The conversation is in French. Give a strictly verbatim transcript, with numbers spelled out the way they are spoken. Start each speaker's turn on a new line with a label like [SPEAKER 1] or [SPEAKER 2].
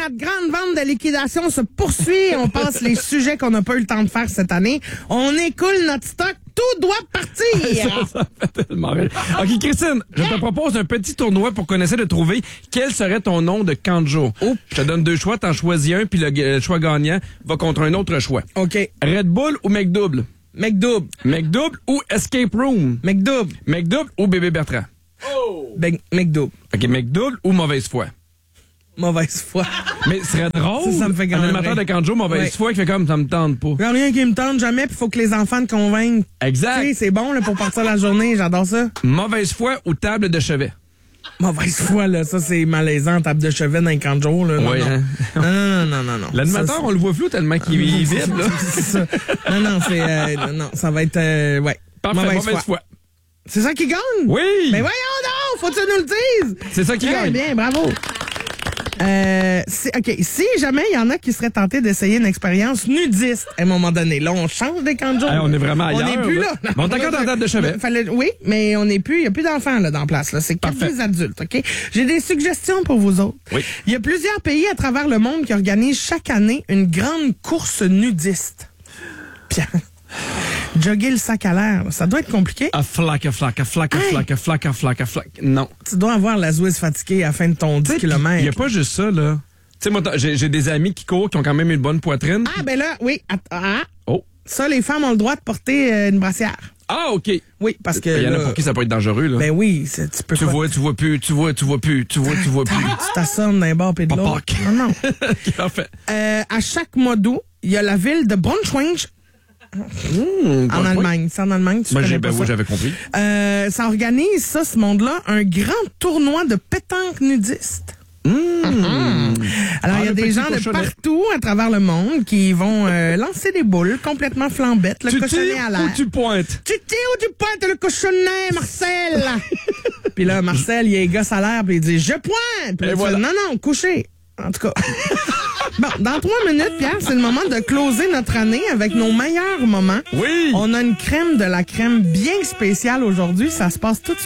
[SPEAKER 1] la grande vente de liquidation se poursuit. On passe les sujets qu'on n'a pas eu le temps de faire cette année. On écoule notre stock. Tout doit partir.
[SPEAKER 2] ça, ça fait tellement rire. OK, Christine, je te propose un petit tournoi pour qu'on essaie de trouver quel serait ton nom de camp de jour.
[SPEAKER 1] Oh.
[SPEAKER 2] Je te donne deux choix, t'en choisis un, puis le, le choix gagnant va contre un autre choix.
[SPEAKER 1] OK.
[SPEAKER 2] Red Bull ou McDouble?
[SPEAKER 1] McDouble.
[SPEAKER 2] McDouble ou Escape Room?
[SPEAKER 1] McDouble.
[SPEAKER 2] McDouble ou Bébé Bertrand?
[SPEAKER 1] Ben, McDouble.
[SPEAKER 2] OK, McDouble ou Mauvaise Foi?
[SPEAKER 1] Mauvaise foi.
[SPEAKER 2] Mais ce serait drôle.
[SPEAKER 1] Ça, ça me fait
[SPEAKER 2] un
[SPEAKER 1] quand même
[SPEAKER 2] animateur
[SPEAKER 1] rire.
[SPEAKER 2] de camp de jour, Mauvaise
[SPEAKER 1] Ouais.
[SPEAKER 2] Foi, qui fait comme ça me tente pas.
[SPEAKER 1] Il n'y a rien qui me tente jamais, puis faut que les enfants te convainquent.
[SPEAKER 2] Exact.
[SPEAKER 1] Tu sais, c'est bon là, pour partir la journée, j'adore ça.
[SPEAKER 2] Mauvaise Foi ou Table de chevet?
[SPEAKER 1] Mauvaise foi, là, ça c'est malaisant, table de chevet dans les camps de jour. Là. Non,
[SPEAKER 2] Ouais,
[SPEAKER 1] non.
[SPEAKER 2] hein?
[SPEAKER 1] non, non, non, non, non.
[SPEAKER 2] L'animateur,
[SPEAKER 1] Ça,
[SPEAKER 2] on le voit flou tellement qu'il est vide, là.
[SPEAKER 1] c'est ça. Non, non, c'est. Euh, non, non, ça va être. Euh, ouais.
[SPEAKER 2] Parfait,
[SPEAKER 1] mauvaise,
[SPEAKER 2] Mauvaise
[SPEAKER 1] foi.
[SPEAKER 2] Foi.
[SPEAKER 1] C'est ça qui gagne?
[SPEAKER 2] Oui!
[SPEAKER 1] Mais voyons donc, faut que tu nous le dises!
[SPEAKER 2] C'est ça qui
[SPEAKER 1] Très
[SPEAKER 2] gagne.
[SPEAKER 1] bien, bravo. Euh, c'est- OK, si jamais il y en a qui seraient tentés d'essayer une expérience nudiste à un moment donné, là, on change des camps de jour.
[SPEAKER 2] Hey, on est vraiment
[SPEAKER 1] On
[SPEAKER 2] ailleurs,
[SPEAKER 1] n'est plus
[SPEAKER 2] là.
[SPEAKER 1] là.
[SPEAKER 2] Bon, on est encore dans la table de chevet.
[SPEAKER 1] Fallait- oui, mais on n'est plus, il n'y a plus d'enfants là dans la place. Là. C'est que
[SPEAKER 2] Parfait.
[SPEAKER 1] des adultes, OK? J'ai des suggestions pour vous autres.
[SPEAKER 2] Oui.
[SPEAKER 1] Il y a plusieurs pays à travers le monde qui organisent chaque année une grande course nudiste. Pierre, jogger le sac à l'air, là, ça doit être compliqué.
[SPEAKER 2] A flac, a flac, a flac, a
[SPEAKER 1] Hey!
[SPEAKER 2] flac, a flac, a flac, a flac. Non.
[SPEAKER 1] Tu dois avoir la zouise fatiguée à la fin de ton dix
[SPEAKER 2] Il n'y a
[SPEAKER 1] kilomètres.
[SPEAKER 2] pas juste ça, là. Tu sais, moi, t'as- j'ai j'ai des amis qui courent, qui ont quand même une bonne poitrine.
[SPEAKER 1] Ah, ben là, oui. att- Ah,
[SPEAKER 2] Oh.
[SPEAKER 1] ça, les femmes ont le droit de porter euh, une brassière.
[SPEAKER 2] Ah, OK.
[SPEAKER 1] Oui, parce que.
[SPEAKER 2] Il y en a
[SPEAKER 1] là,
[SPEAKER 2] pour qui ça peut être dangereux, là.
[SPEAKER 1] Ben oui, c'est- tu peux
[SPEAKER 2] tu
[SPEAKER 1] pas-
[SPEAKER 2] vois, tu vois plus, tu vois, tu vois plus, tu vois, tu vois plus.
[SPEAKER 1] Tu t'assommes d'un bord et de
[SPEAKER 2] Pas
[SPEAKER 1] l'autre.
[SPEAKER 2] Pâques.
[SPEAKER 1] Non, non.
[SPEAKER 2] OK, parfait.
[SPEAKER 1] Euh, à chaque mois d'août, il y a la ville de Braunschweig
[SPEAKER 2] Mmh,
[SPEAKER 1] en Allemagne. C'est en Allemagne, tu
[SPEAKER 2] Moi,
[SPEAKER 1] connais
[SPEAKER 2] j'ai,
[SPEAKER 1] pas
[SPEAKER 2] ben
[SPEAKER 1] ça?
[SPEAKER 2] oui, j'avais compris.
[SPEAKER 1] Euh, ça organise, ça, ce monde-là, un grand tournoi de pétanque nudiste.
[SPEAKER 2] Mmh.
[SPEAKER 1] Alors,
[SPEAKER 2] Ah,
[SPEAKER 1] il y a
[SPEAKER 2] le
[SPEAKER 1] des
[SPEAKER 2] petit
[SPEAKER 1] gens de
[SPEAKER 2] cochonnet.
[SPEAKER 1] partout à travers le monde qui vont euh, lancer des boules complètement flambettes, le
[SPEAKER 2] Tu
[SPEAKER 1] cochonnet
[SPEAKER 2] tires
[SPEAKER 1] à l'air.
[SPEAKER 2] ou tu pointes?
[SPEAKER 1] Tu tires ou tu pointes le cochonnet, Marcel? Puis là, Marcel, il est gosse à l'air, puis il dit « Je pointe! » Puis là,
[SPEAKER 2] Et
[SPEAKER 1] tu
[SPEAKER 2] voilà.
[SPEAKER 1] fais, non, non, couché. En tout cas. Bon, dans trois minutes, Pierre, c'est le moment de closer notre année avec nos meilleurs moments.
[SPEAKER 2] Oui!
[SPEAKER 1] On a une crème de la crème bien spéciale aujourd'hui. Ça se passe tout de suite.